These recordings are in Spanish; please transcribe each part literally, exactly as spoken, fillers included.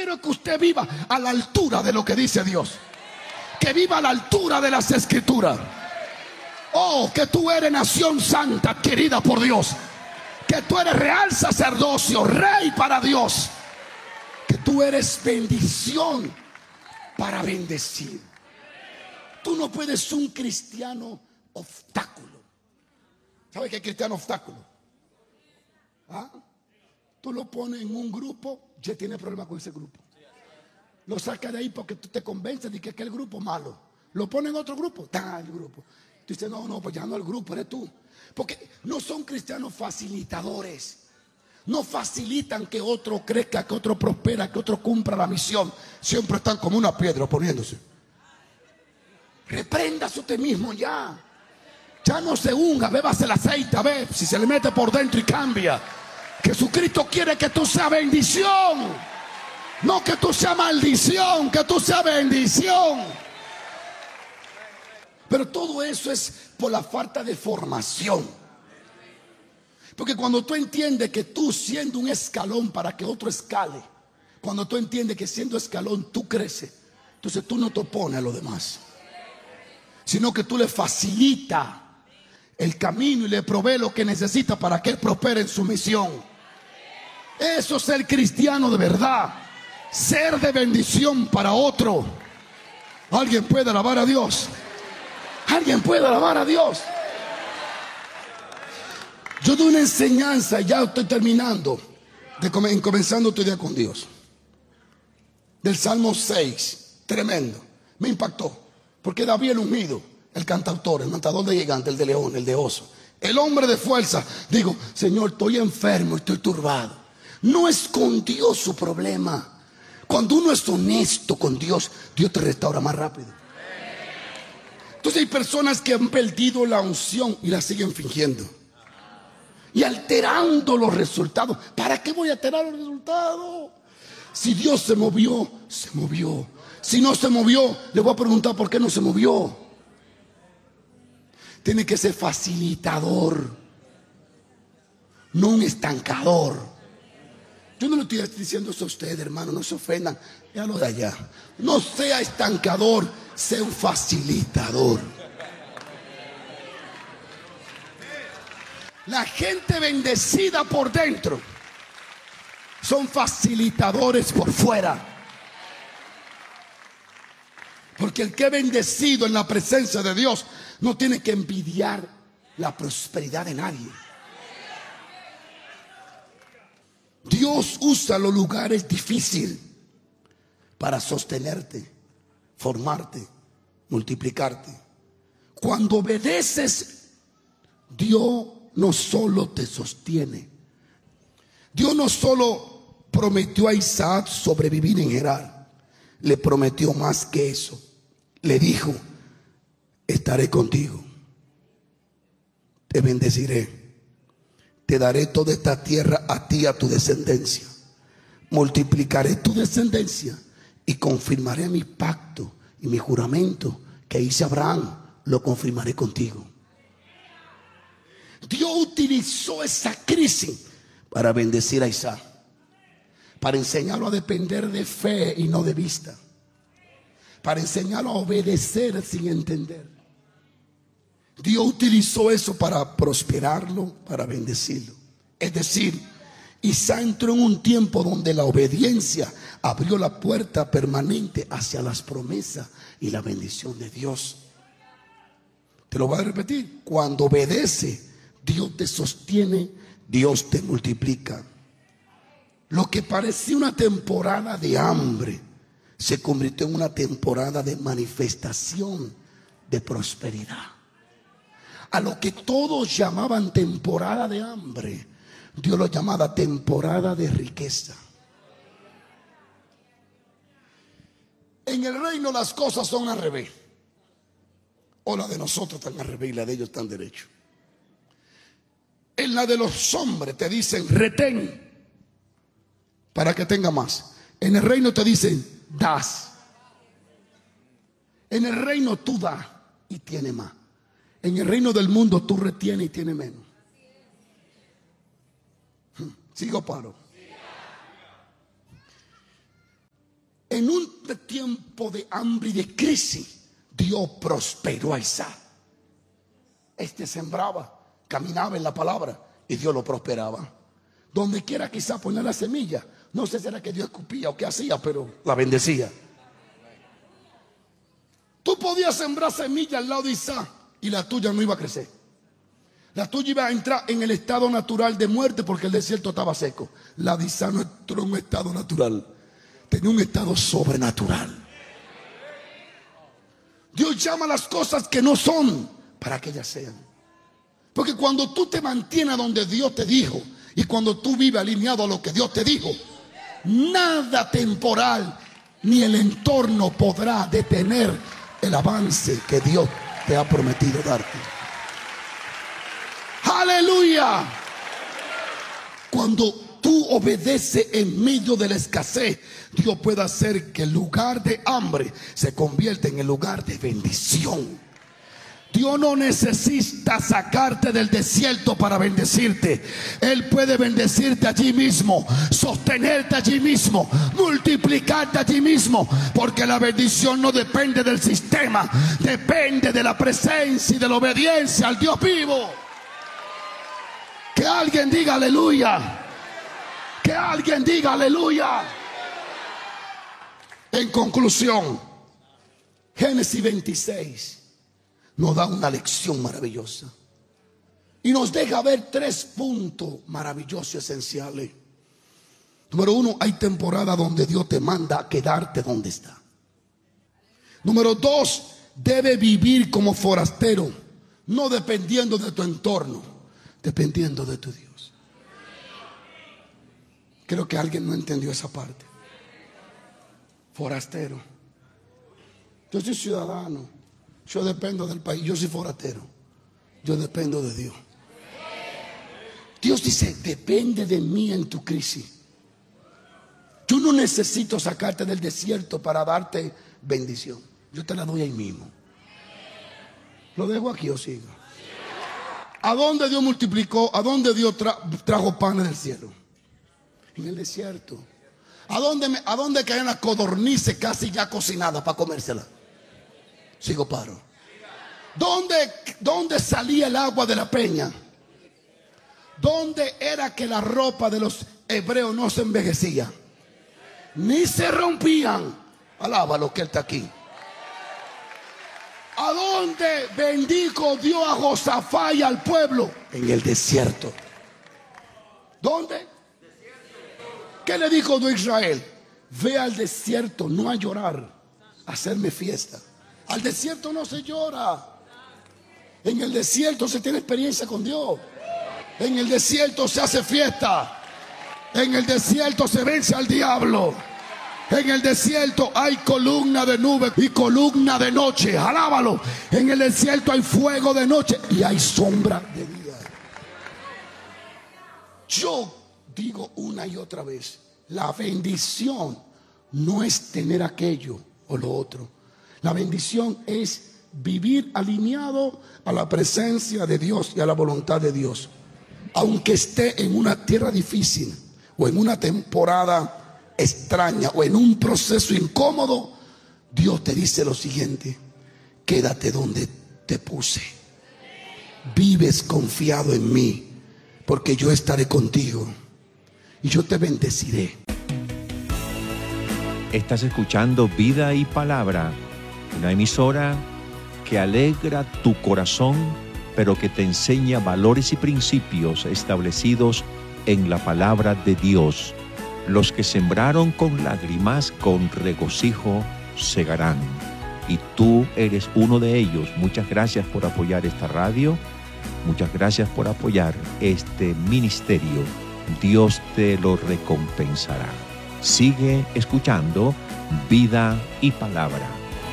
quiero que usted viva a la altura de lo que dice Dios. Que viva a la altura de las Escrituras. Oh, que tú eres nación santa adquirida por Dios. Que tú eres real sacerdocio, rey para Dios. Que tú eres bendición para bendecir. Tú no puedes ser un cristiano obstáculo. ¿Sabe qué es cristiano obstáculo? ¿Ah? Tú lo pones en un grupo, ya tiene problema con ese grupo. Lo saca de ahí porque tú te convences de que es el grupo malo. Lo pone en otro grupo, está el grupo. Tú dices, no, no, pues ya no el grupo, eres tú. Porque no son cristianos facilitadores. No facilitan que otro crezca, que otro prospera, que otro cumpla la misión. Siempre están como una piedra poniéndose. Repréndase usted mismo ya. Ya no se unga, bébase el aceite, a ver si se le mete por dentro y cambia. Jesucristo quiere que tú seas bendición. No que tú seas maldición, que tú seas bendición. Pero todo eso es por la falta de formación. Porque cuando tú entiendes que tú siendo un escalón para que otro escale, cuando tú entiendes que siendo escalón tú creces, entonces tú no te opones a los demás, sino que tú le facilitas el camino y le provees lo que necesita para que él prospere en su misión. Eso es ser cristiano de verdad. Ser de bendición para otro. ¿Alguien puede alabar a Dios? ¿Alguien puede alabar a Dios? Yo doy una enseñanza, ya estoy terminando, de comen- comenzando tu día con Dios. Del Salmo seis, tremendo. Me impactó. Porque David el ungido, el cantautor, el matador de gigante, el de león, el de oso, el hombre de fuerza, digo, Señor, estoy enfermo, estoy turbado. No es con Dios su problema. Cuando uno es honesto con Dios, Dios te restaura más rápido. Entonces hay personas que han perdido la unción y la siguen fingiendo y alterando los resultados. ¿Para qué voy a alterar los resultados? Si Dios se movió, se movió. Si no se movió, le voy a preguntar por qué no se movió. Tiene que ser facilitador, no un estancador. Yo no le estoy diciendo eso a ustedes, hermano, no se ofendan. Ya lo de allá. No sea estancador, sea un facilitador. La gente bendecida por dentro son facilitadores por fuera. Porque el que es bendecido en la presencia de Dios no tiene que envidiar la prosperidad de nadie. Dios usa los lugares difíciles para sostenerte, formarte, multiplicarte. Cuando obedeces, Dios no solo te sostiene. Dios no solo prometió a Isaac sobrevivir en Gerar, le prometió más que eso. Le dijo, estaré contigo, te bendeciré. Te daré toda esta tierra a ti y a tu descendencia. Multiplicaré tu descendencia y confirmaré mi pacto y mi juramento que hice a Abraham. Lo confirmaré contigo. Dios utilizó esa crisis para bendecir a Isaac, para enseñarlo a depender de fe y no de vista, para enseñarlo a obedecer sin entender. Dios utilizó eso para prosperarlo, para bendecirlo. Es decir, Isaac entró en un tiempo donde la obediencia abrió la puerta permanente hacia las promesas y la bendición de Dios. Te lo voy a repetir. Cuando obedece, Dios te sostiene, Dios te multiplica. Lo que parecía una temporada de hambre se convirtió en una temporada de manifestación de prosperidad. A lo que todos llamaban temporada de hambre, Dios lo llamaba temporada de riqueza. En el reino las cosas son al revés. O la de nosotros están al revés y la de ellos están derecho. En la de los hombres te dicen retén para que tenga más. En el reino te dicen das. En el reino tú das y tienes más. En el reino del mundo tú retienes y tienes menos. ¿Sigo o paro? en un tiempo de hambre y de crisis, Dios prosperó a Isaac. Este sembraba, caminaba en la palabra y Dios lo prosperaba. Donde quiera quizá poner la semilla, no sé si era que Dios escupía o qué hacía, pero la bendecía. Tú podías sembrar semilla al lado de Isaac y la tuya no iba a crecer. La tuya iba a entrar en el estado natural de muerte porque el desierto estaba seco. La de Isaac no entró en un estado natural, tenía un estado sobrenatural. Dios llama las cosas que no son para que ellas sean. Porque cuando tú te mantienes donde Dios te dijo y cuando tú vives alineado a lo que Dios te dijo, nada temporal ni el entorno podrá detener el avance que Dios te ha prometido darte. ¡Aleluya! Cuando tú obedeces en medio de la escasez, Dios puede hacer que el lugar de hambre se convierta en el lugar de bendición. Dios no necesita sacarte del desierto para bendecirte. Él puede bendecirte allí mismo, sostenerte allí mismo, multiplicarte allí mismo, porque la bendición no depende del sistema, depende de la presencia y de la obediencia al Dios vivo. Que alguien diga aleluya. Que alguien diga aleluya. En conclusión, Génesis veintiséis nos da una lección maravillosa y nos deja ver tres puntos maravillosos y esenciales. Número uno, hay temporada donde Dios te manda a quedarte donde está. Número dos, debe vivir como forastero, no dependiendo de tu entorno, dependiendo de tu Dios. Creo que alguien no entendió esa parte. Forastero. Yo soy ciudadano, yo dependo del país, yo soy forastero, yo dependo de Dios. Dios dice, depende de mí en tu crisis. Yo no necesito sacarte del desierto para darte bendición. Yo te la doy ahí mismo. ¿Lo dejo aquí o sigo? ¿A dónde Dios multiplicó? ¿A dónde Dios tra trajo panes del cielo? En el desierto. ¿A dónde, me, a dónde caen las codornices casi ya cocinadas para comérselas? Sigo paro. ¿Dónde, ¿Dónde salía el agua de la peña? ¿Dónde era que la ropa de los hebreos no se envejecía? Ni se rompían. Alábalo que Él está aquí. ¿A dónde bendijo Dios a Josafat y al pueblo? En el desierto. ¿Dónde? ¿Qué le dijo Dios a Israel? Ve al desierto, no a llorar, a hacerme fiesta. Al desierto no se llora. En el desierto se tiene experiencia con Dios. En el desierto se hace fiesta. En el desierto se vence al diablo. En el desierto hay columna de nube y columna de noche. Alábalo. En el desierto hay fuego de noche y hay sombra de día. Yo digo una y otra vez, la bendición no es tener aquello o lo otro. La bendición es vivir alineado a la presencia de Dios y a la voluntad de Dios. Aunque esté en una tierra difícil o en una temporada extraña o en un proceso incómodo, Dios te dice lo siguiente: quédate donde te puse. Vives confiado en mí, porque yo estaré contigo y yo te bendeciré. Estás escuchando Vida y Palabra, una emisora que alegra tu corazón, pero que te enseña valores y principios establecidos en la palabra de Dios. Los que sembraron con lágrimas, con regocijo segarán. Y tú eres uno de ellos. Muchas gracias por apoyar esta radio. Muchas gracias por apoyar este ministerio. Dios te lo recompensará. Sigue escuchando Vida y Palabra.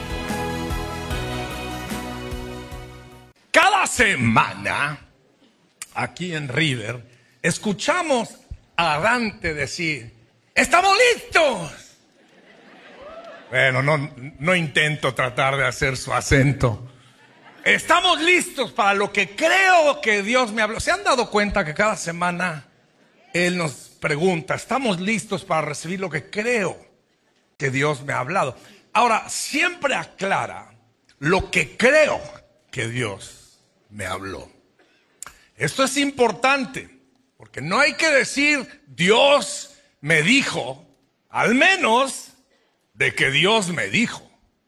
Cada semana, aquí en River, escuchamos a Dante decir: ¡estamos listos! Bueno, no, no intento tratar de hacer su acento. Estamos listos para lo que creo que Dios me habló. ¿Se han dado cuenta que cada semana Él nos pregunta: ¿estamos listos para recibir lo que creo que Dios me ha hablado. Ahora, siempre aclara lo que creo que Dios me habló. Esto es importante, porque no hay que decir Dios me dijo, al menos de que Dios me dijo.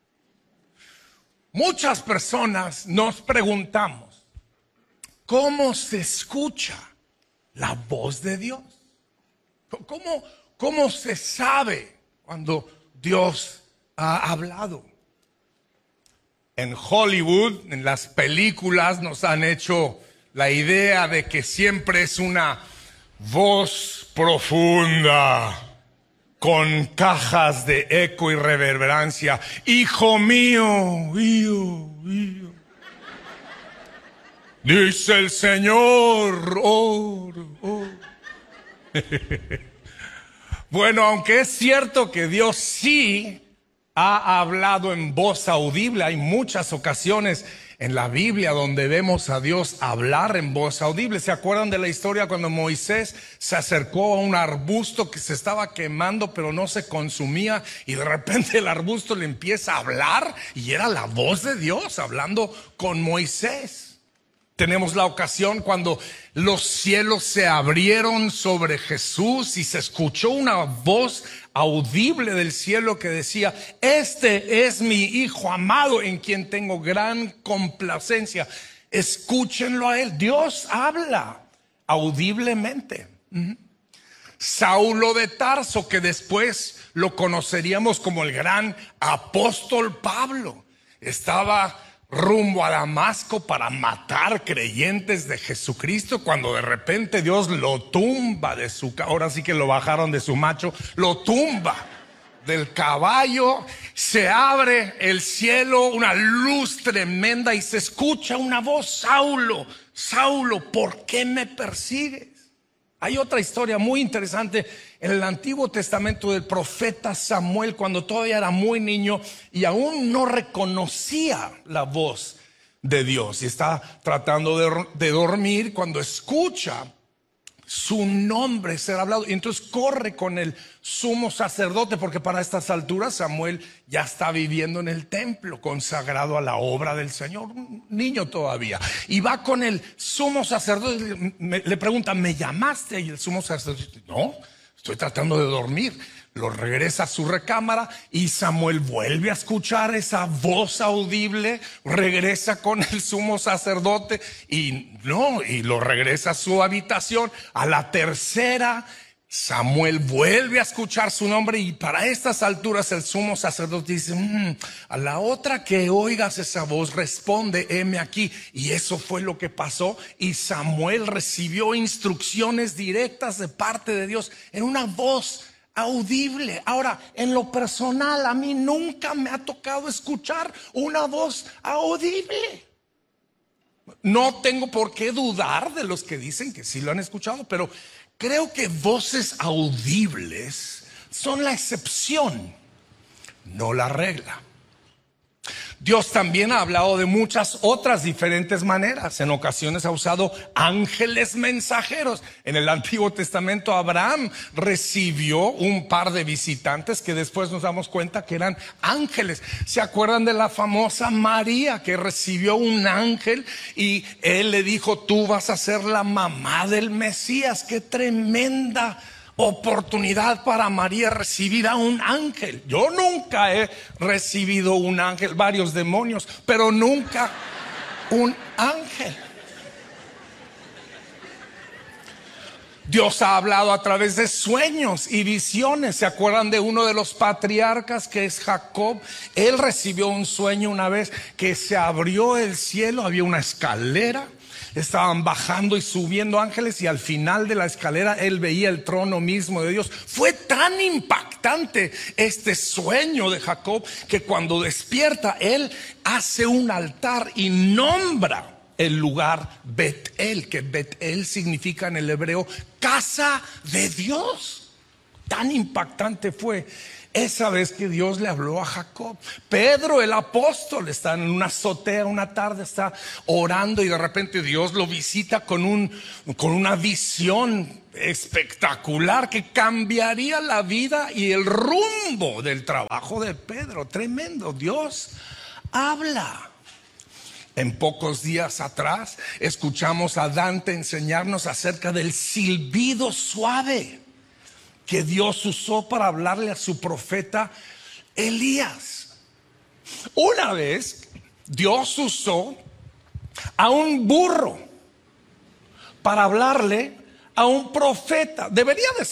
Muchas personas nos preguntamos, ¿cómo se escucha la voz de Dios? ¿Cómo, cómo se sabe cuando Dios ha hablado? En Hollywood, en las películas, nos han hecho la idea de que siempre es una voz profunda, con cajas de eco y reverberancia. Hijo mío, hijo, hijo. Dice el Señor, oh, oh. Bueno, aunque es cierto que Dios sí ha hablado en voz audible, hay muchas ocasiones en la Biblia donde vemos a Dios hablar en voz audible. ¿Se acuerdan de la historia cuando Moisés se acercó a un arbusto que se estaba quemando pero no se consumía, y de repente el arbusto le empieza a hablar y era la voz de Dios hablando con Moisés? Tenemos la ocasión cuando los cielos se abrieron sobre Jesús y se escuchó una voz audible del cielo que decía: este es mi Hijo amado en quien tengo gran complacencia. Escúchenlo a Él. Dios habla audiblemente. Uh-huh. Saulo de Tarso, que después lo conoceríamos como el gran apóstol Pablo, estaba rumbo a Damasco para matar creyentes de Jesucristo, cuando de repente Dios lo tumba de su, ahora sí que lo bajaron de su macho, lo tumba del caballo, se abre el cielo, una luz tremenda y se escucha una voz: Saulo, Saulo, ¿por qué me persigues? Hay otra historia muy interesante en el Antiguo Testamento del profeta Samuel, cuando todavía era muy niño y aún no reconocía la voz de Dios, y está tratando de, de dormir cuando escucha su nombre ser hablado, y entonces corre con el sumo sacerdote, porque para estas alturas Samuel ya está viviendo en el templo consagrado a la obra del Señor, un niño todavía, y va con el sumo sacerdote. Me, le pregunta: ¿me llamaste? Y el sumo sacerdote: no, estoy tratando de dormir. Lo regresa a su recámara y Samuel vuelve a escuchar esa voz audible, regresa con el sumo sacerdote y no, y lo regresa a su habitación. A la tercera, Samuel vuelve a escuchar su nombre, y para estas alturas el sumo sacerdote dice: mmm, a la otra que oigas esa voz, responde: heme aquí. Y eso fue lo que pasó, y Samuel recibió instrucciones directas de parte de Dios en una voz audible. Ahora, en lo personal, a mí nunca me ha tocado escuchar una voz audible. No tengo por qué dudar de los que dicen que sí lo han escuchado, pero creo que voces audibles son la excepción, no la regla. Dios también ha hablado de muchas otras diferentes maneras. En ocasiones ha usado ángeles mensajeros. En el Antiguo Testamento Abraham recibió un par de visitantes que después nos damos cuenta que eran ángeles. ¿Se acuerdan de la famosa María, que recibió un ángel y él le dijo: tú vas a ser la mamá del Mesías? ¡Qué tremenda oportunidad para María recibir a un ángel! Yo nunca he recibido un ángel, varios demonios, pero nunca un ángel. Dios ha hablado a través de sueños y visiones. ¿Se acuerdan de uno de los patriarcas, que es Jacob? Él recibió un sueño una vez que se abrió el cielo, había una escalera, estaban bajando y subiendo ángeles, y al final de la escalera él veía el trono mismo de Dios. Fue tan impactante este sueño de Jacob que cuando despierta él hace un altar y nombra el lugar Bet-El, que Bet-El significa en el hebreo casa de Dios. Tan impactante fue esa vez que Dios le habló a Jacob. Pedro, el apóstol, está en una azotea una tarde, está orando y de repente Dios lo visita con, un, con una visión espectacular que cambiaría la vida y el rumbo del trabajo de Pedro. Tremendo. Dios habla. En pocos días atrás escuchamos a Dante enseñarnos acerca del silbido suave que Dios usó para hablarle a su profeta Elías. Una vez Dios usó a un burro para hablarle a un profeta. Debería de